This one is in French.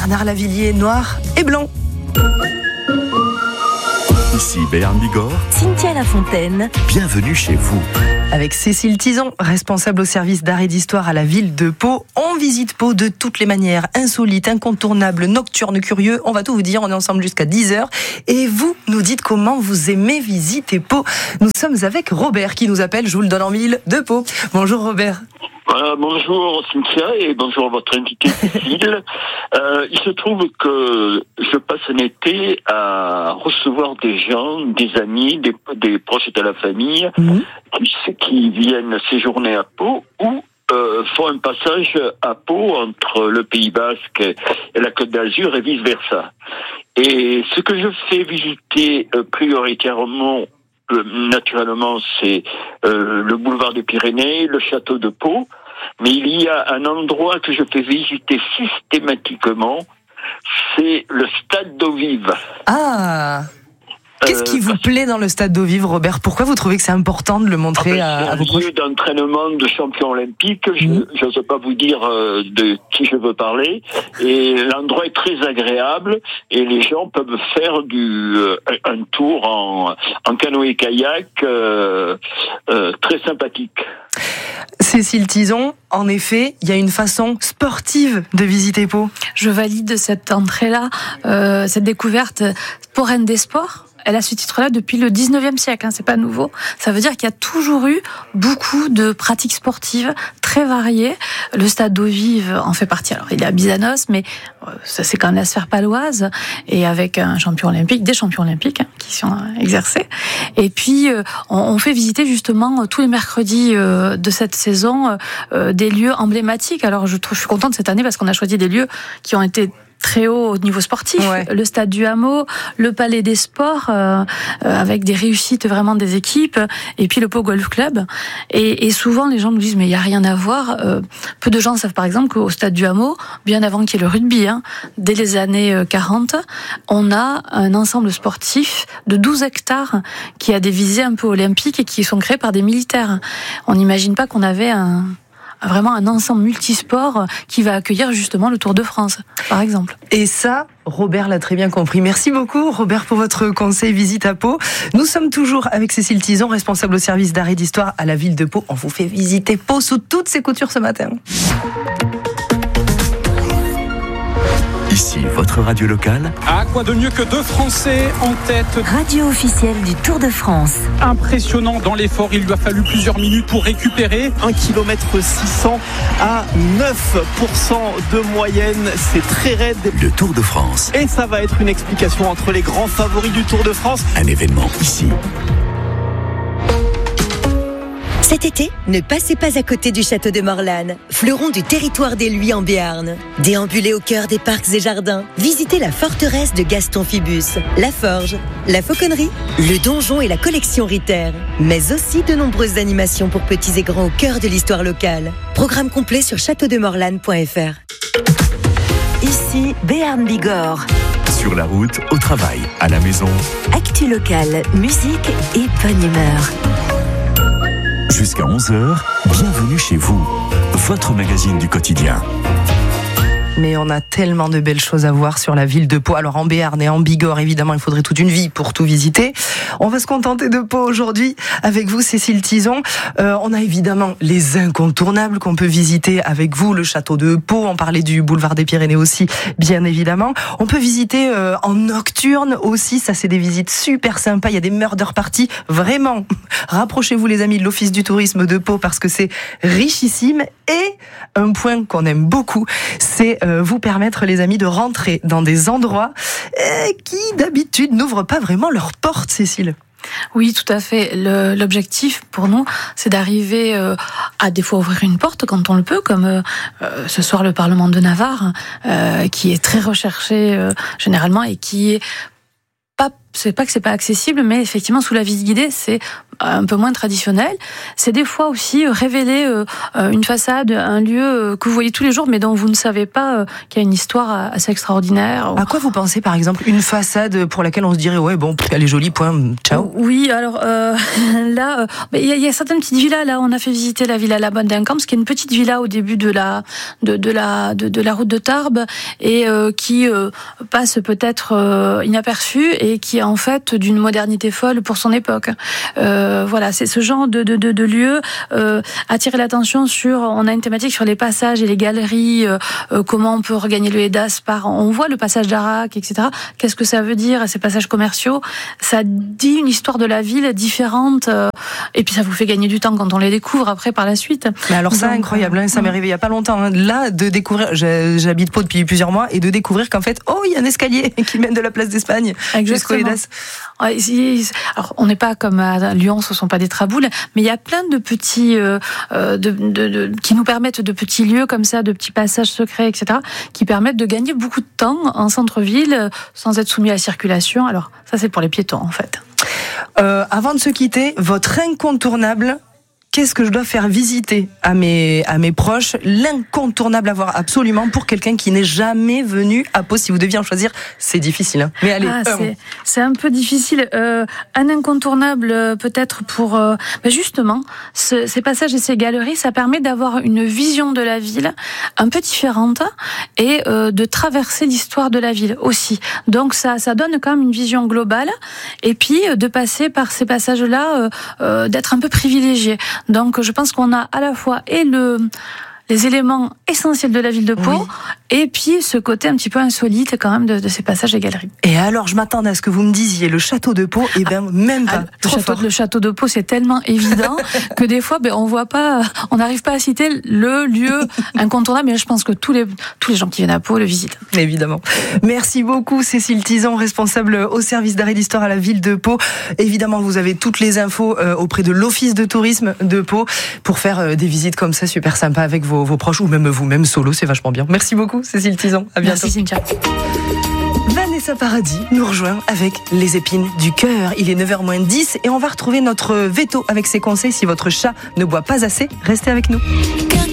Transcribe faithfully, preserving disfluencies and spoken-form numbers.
Bernard Lavillier, noir et blanc. Ici Béarn Bigorre, Cynthia Lafontaine, bienvenue chez vous. Avec Cécile Tison, responsable au service d'art et d'histoire à la ville de Pau. On visite Pau de toutes les manières, insolite, incontournable, nocturne, curieux. On va tout vous dire, on est ensemble jusqu'à dix heures. Et vous nous dites comment vous aimez visiter Pau. Nous sommes avec Robert qui nous appelle, je vous le donne en mille, de Pau. Bonjour Robert. Voilà, bonjour Cynthia et bonjour à votre invité Cécile. euh, il se trouve que je passe un été à recevoir des gens, des amis, des, des proches de la famille mmh. qui, qui viennent séjourner à Pau ou euh, font un passage à Pau entre le Pays Basque et la Côte d'Azur et vice versa. Et ce que je fais visiter euh, prioritairement Euh, naturellement, c'est euh, le boulevard des Pyrénées, le château de Pau, mais il y a un endroit que je fais visiter systématiquement, c'est le stade d'eau vive. Ah, qu'est-ce qui vous plaît dans le stade d'eau vive, Robert ? Pourquoi vous trouvez que c'est important de le montrer ah ben, à, à vos proches ? C'est un lieu d'entraînement de champion olympique. Je n'ose pas vous dire euh, de qui je veux parler. Et l'endroit est très agréable et les gens peuvent faire du euh, un tour en, en canoë-kayak euh, euh, très sympathique. Cécile Tison, en effet, il y a une façon sportive de visiter Pau. Je valide cette entrée-là, euh, cette découverte pour Reine des Sports. Elle a ce titre-là depuis le dix-neuvième siècle, hein, c'est pas nouveau. Ça veut dire qu'il y a toujours eu beaucoup de pratiques sportives très variées. Le stade d'eau vive en fait partie. Alors, il est à Bizanos, mais ça c'est quand même la sphère paloise, et avec un champion olympique, des champions olympiques hein, qui sont exercés. Et puis, euh, on, on fait visiter justement tous les mercredis euh, de cette saison euh, des lieux emblématiques. Alors, je, trouve, je suis contente cette année parce qu'on a choisi des lieux qui ont été très haut au niveau sportif, ouais. Le stade du Hameau, le Palais des Sports, euh, euh, avec des réussites vraiment des équipes, et puis le Pau Golf Club. Et, et souvent, les gens nous disent, mais il n'y a rien à voir. Euh, peu de gens savent par exemple qu'au stade du Hameau, bien avant qu'il y ait le rugby, hein, dès les années quarante, on a un ensemble sportif de douze hectares qui a des visées un peu olympiques et qui sont créés par des militaires. On n'imagine pas qu'on avait un... vraiment un ensemble multisport qui va accueillir justement le Tour de France, par exemple. Et ça, Robert l'a très bien compris. Merci beaucoup, Robert, pour votre conseil visite à Pau. Nous sommes toujours avec Cécile Tison, responsable au service d'art et d'histoire à la ville de Pau. On vous fait visiter Pau sous toutes ses coutures ce matin. Ici, votre radio locale. Ah, quoi de mieux que deux Français en tête. Radio officielle du Tour de France. Impressionnant dans l'effort, il lui a fallu plusieurs minutes pour récupérer. un kilomètre six cents à neuf pour cent de moyenne, c'est très raide. Le Tour de France. Et ça va être une explication entre les grands favoris du Tour de France. Un événement ici. Cet été, ne passez pas à côté du château de Morlane, fleuron du territoire des Luys en Béarn. Déambulez au cœur des parcs et jardins, visitez la forteresse de Gaston Phibus, la forge, la fauconnerie, le donjon et la collection Ritter, mais aussi de nombreuses animations pour petits et grands au cœur de l'histoire locale. Programme complet sur château de morlane point f r. Ici, Béarn Bigorre. Sur la route, au travail, à la maison. Actu locale, musique et bonne humeur. Jusqu'à onze heures, bienvenue chez vous, votre magazine du quotidien. Mais on a tellement de belles choses à voir sur la ville de Pau. Alors en Béarn et en Bigorre, évidemment, il faudrait toute une vie pour tout visiter. On va se contenter de Pau aujourd'hui avec vous, Cécile Tison. Euh, on a évidemment les incontournables qu'on peut visiter avec vous, le château de Pau. On parlait du boulevard des Pyrénées aussi, bien évidemment. On peut visiter euh, en nocturne aussi. Ça, c'est des visites super sympas. Il y a des murder parties. Vraiment, rapprochez-vous les amis de l'Office du tourisme de Pau parce que c'est richissime. Et un point qu'on aime beaucoup, c'est vous permettre, les amis, de rentrer dans des endroits qui, d'habitude, n'ouvrent pas vraiment leurs portes, Cécile. Oui, tout à fait. Le, l'objectif pour nous, c'est d'arriver euh, à des fois ouvrir une porte quand on le peut, comme euh, ce soir le Parlement de Navarre, euh, qui est très recherché euh, généralement et qui est pas c'est pas que c'est pas accessible, mais effectivement, sous la visite guidée, c'est un peu moins traditionnel. C'est des fois aussi révéler euh, une façade, un lieu euh, que vous voyez tous les jours, mais dont vous ne savez pas euh, qu'il y a une histoire assez extraordinaire. À quoi vous pensez, par exemple, une façade pour laquelle on se dirait, ouais, bon, elle est jolie, point, ciao. Oui, alors euh, là, il euh, y, y a certaines petites villas. Là, on a fait visiter la villa La Bonne d'Encamps, qui est une petite villa au début de la de, de la de, de la route de Tarbes et euh, qui euh, passe peut-être euh, inaperçue et qui est en fait d'une modernité folle pour son époque. Euh, Euh, voilà, c'est ce genre de, de, de, de lieu euh, attirer l'attention sur. On a une thématique sur les passages et les galeries, euh, euh, comment on peut regagner le Hédas par. On voit le passage d'Arak, et cetera. Qu'est-ce que ça veut dire ces passages commerciaux? Ça dit une histoire de la ville différente, euh, et puis ça vous fait gagner du temps quand on les découvre après par la suite. Mais alors ça, Donc, incroyable, hein, ça m'est arrivé il y a pas longtemps. Hein, là, de découvrir, j'habite Pau depuis plusieurs mois, et de découvrir qu'en fait, oh, il y a un escalier qui mène de la place d'Espagne jusqu'au Hédas. Ouais, alors, on n'est pas comme à Lyon, ce sont pas des traboules, mais il y a plein de petits, euh, de, de, de, qui nous permettent de petits lieux comme ça, de petits passages secrets, et cetera, qui permettent de gagner beaucoup de temps en centre-ville sans être soumis à la circulation. Alors, ça, c'est pour les piétons, en fait. Euh, avant de se quitter, votre incontournable. Qu'est-ce que je dois faire visiter à mes, à mes proches? L'incontournable à voir absolument pour quelqu'un qui n'est jamais venu à Pau. Si vous deviez en choisir, c'est difficile. Hein. Mais allez, ah, euh, c'est, c'est un peu difficile. Euh, un incontournable euh, peut-être pour... Euh, ben justement, ce, ces passages et ces galeries, ça permet d'avoir une vision de la ville un peu différente et euh, de traverser l'histoire de la ville aussi. Donc ça, ça donne quand même une vision globale et puis de passer par ces passages-là, euh, euh, d'être un peu privilégié. Donc je pense qu'on a à la fois et le les éléments essentiels de la ville de Pau, oui. Et puis ce côté un petit peu insolite quand même de, de ces passages et galeries. Et alors, je m'attendais à ce que vous me disiez le château de Pau, et bien ah, même pas. Ah, le, château, le château de Pau, c'est tellement évident que des fois, ben, on voit pas, on n'arrive pas à citer le lieu incontournable, mais je pense que tous les, tous les gens qui viennent à Pau le visitent. Évidemment. Merci beaucoup, Cécile Tizon, responsable au service d'arrêt d'histoire à la ville de Pau. Évidemment, vous avez toutes les infos euh, auprès de l'Office de tourisme de Pau pour faire euh, des visites comme ça, super sympa avec vos Vos, vos proches ou même vous-même solo, c'est vachement bien. Merci beaucoup, Cécile Tizon. À bientôt. Merci, Cynthia. Vanessa Paradis nous rejoint avec les épines du cœur. Il est neuf heures moins dix et on va retrouver notre veto avec ses conseils. Si votre chat ne boit pas assez, restez avec nous.